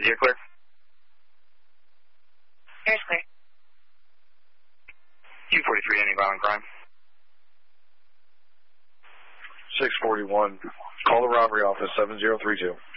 Is you clear? Here's clear. 243, any violent crime? 641. Call the robbery office, 7032.